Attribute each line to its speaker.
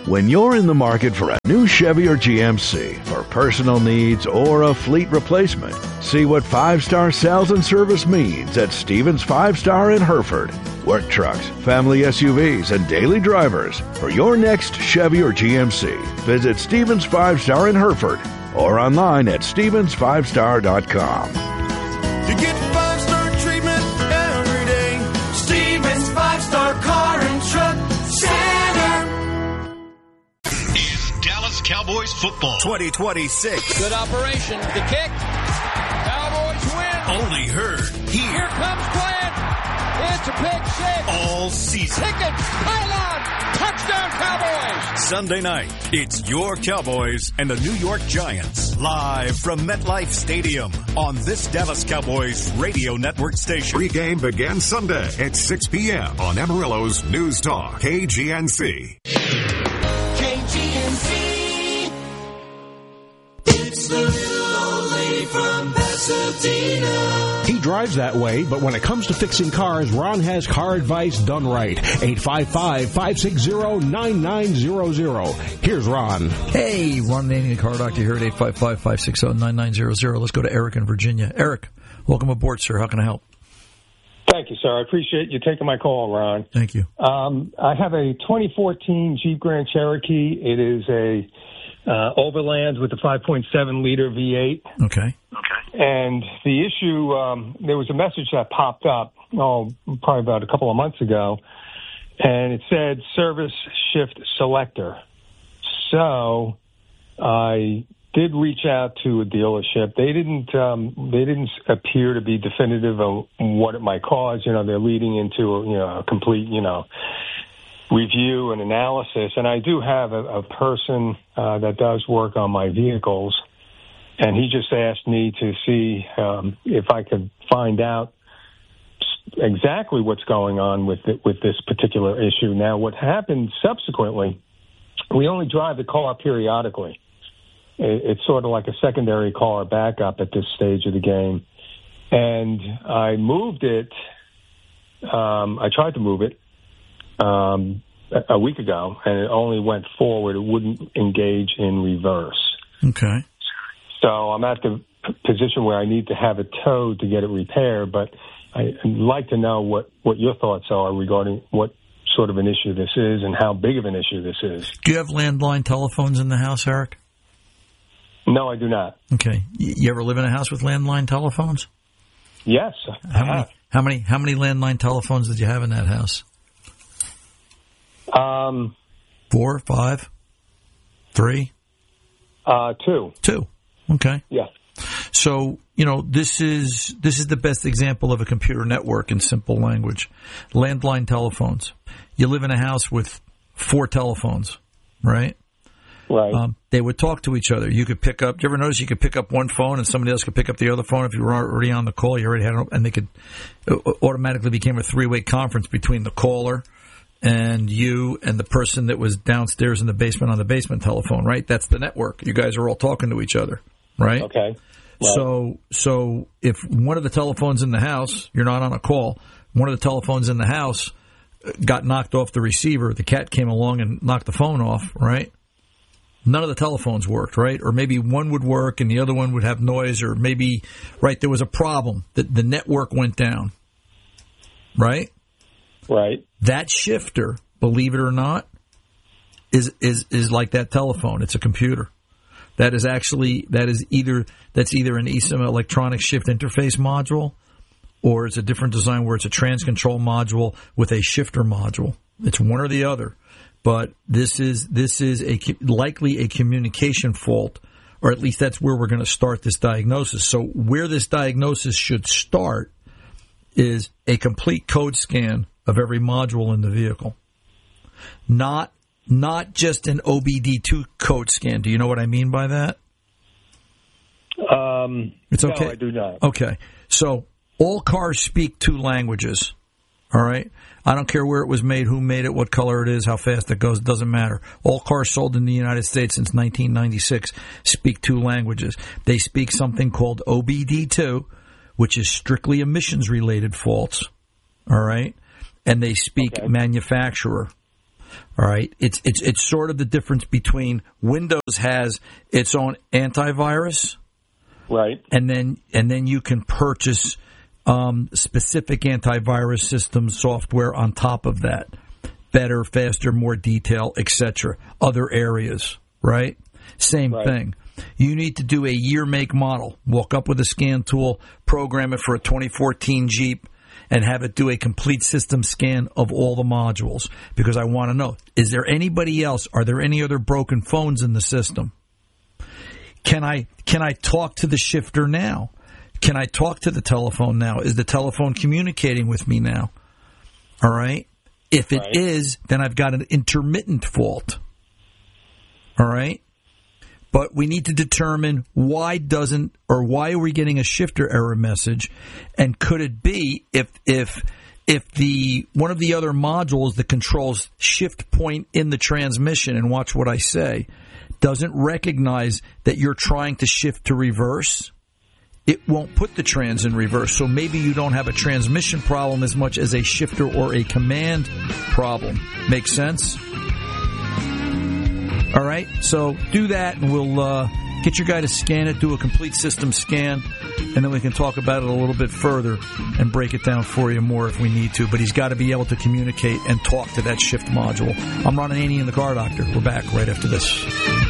Speaker 1: When you're in the market for a new Chevy or GMC for personal needs or a fleet replacement, see what 5-star sales and service means at Stevens 5-Star in Hereford. Work trucks, family SUVs, and daily drivers. For your next Chevy or GMC, visit Stevens 5-Star in Hereford or online at stevens5star.com.
Speaker 2: You get 5-star treatment every day. Stevens 5-Star Car and Truck Center.
Speaker 3: Is Dallas Cowboys football
Speaker 2: 2026.
Speaker 4: Good operation. The kick. Cowboys win.
Speaker 3: only heard here.
Speaker 4: Here comes Bryant. It's a pick six.
Speaker 3: All season.
Speaker 4: Pickett. Pylon. Touchdown Cowboys.
Speaker 5: Sunday night, it's your Cowboys and the New York Giants. Live from MetLife Stadium on this Dallas Cowboys radio network station.
Speaker 6: Pre-game begins Sunday at 6 p.m. on Amarillo's News Talk, KGNC.
Speaker 2: KGNC. It's the little old lady from Pasadena.
Speaker 7: He drives that way, but when it comes to fixing cars, Ron has car advice done right. 855-560-9900. Here's Ron.
Speaker 8: Hey, Ron Naney, car doctor here at 855-560-9900. Let's go to Eric in Virginia. Eric, welcome aboard, sir. How can I help?
Speaker 9: Thank you, sir. I appreciate you taking my call, Ron.
Speaker 8: Thank you.
Speaker 9: I have a 2014 Jeep Grand Cherokee. It is a Overland with a 5.7-liter V8.
Speaker 8: Okay.
Speaker 9: And the issue, there was a message that popped up, probably about a couple of months ago, and it said service shift selector. So I did reach out to a dealership. They didn't appear to be definitive of what it might cause. You know, they're leading into a complete, review and analysis. And I do have a person that does work on my vehicles, and he just asked me to see if I could find out exactly what's going on with this particular issue. Now, what happened subsequently, we only drive the car periodically. It's sort of like a secondary car backup at this stage of the game. And I moved it. I tried to move it a week ago, and it only went forward. It wouldn't engage in reverse.
Speaker 8: Okay.
Speaker 9: So I'm at the position where I need to have it towed to get it repaired, but I'd like to know what your thoughts are regarding what sort of an issue this is and how big of an issue this is.
Speaker 8: Do you have landline telephones in the house, Eric?
Speaker 9: No, I do not.
Speaker 8: Okay. You ever live in a house with landline telephones?
Speaker 9: Yes.
Speaker 8: How many landline telephones did you have in that house? 4, 5, 3?
Speaker 9: 2.
Speaker 8: 2. Okay.
Speaker 9: Yeah.
Speaker 8: So, this is the best example of a computer network in simple language. Landline telephones. You live in a house with 4 telephones, right?
Speaker 9: Right.
Speaker 8: They would talk to each other. You could pick up. Do you ever notice you could pick up one phone and somebody else could pick up the other phone if you were already on the call? You already had it, and they could automatically became a 3-way conference between the caller and you and the person that was downstairs in the basement on the basement telephone, right? That's the network. You guys are all talking to each other, right?
Speaker 9: Okay. Right.
Speaker 8: So if one of the telephones in the house, you're not on a call, one of the telephones in the house got knocked off the receiver, the cat came along and knocked the phone off, right? None of the telephones worked, right? Or maybe one would work and the other one would have noise, or maybe, right, there was a problem. The network went down, right?
Speaker 9: Right.
Speaker 8: That shifter, believe it or not, is like that telephone. It's a computer. That's either an ESIM electronic shift interface module, or it's a different design where it's a trans-control module with a shifter module. It's one or the other. But this is likely a communication fault, or at least that's where we're going to start this diagnosis. So where this diagnosis should start is a complete code scan of every module in the vehicle. Not just an OBD2 code scan. Do you know what I mean by that? It's okay.
Speaker 9: No, I do not.
Speaker 8: Okay. So all cars speak 2 languages. All right? I don't care where it was made, who made it, what color it is, how fast it goes. It doesn't matter. All cars sold in the United States since 1996 speak 2 languages. They speak something called OBD2, which is strictly emissions-related faults. All right? And they speak manufacturer. All right, it's sort of the difference between Windows has its own antivirus,
Speaker 9: Right.
Speaker 8: and then you can purchase specific antivirus system software on top of that, better, faster, more detail, etc. Other areas, right? Same thing. You need to do a year, make, model. Walk up with a scan tool, program it for a 2014 Jeep, and have it do a complete system scan of all the modules, because I want to know, is there anybody else? Are there any other broken phones in the system? Can I talk to the shifter now? Can I talk to the telephone now? Is the telephone communicating with me now? All right. If it is, then I've got an intermittent fault. All right. But we need to determine why are we getting a shifter error message, and could it be if the one of the other modules that controls shift point in the transmission, and watch what I say, doesn't recognize that you're trying to shift to reverse, it won't put the trans in reverse. So maybe you don't have a transmission problem as much as a shifter or a command problem. Make sense? All right, so do that, and we'll get your guy to scan it, do a complete system scan, and then we can talk about it a little bit further and break it down for you more if we need to. But he's got to be able to communicate and talk to that shift module. I'm Ron Ananian, the Car Doctor. We're back right after this.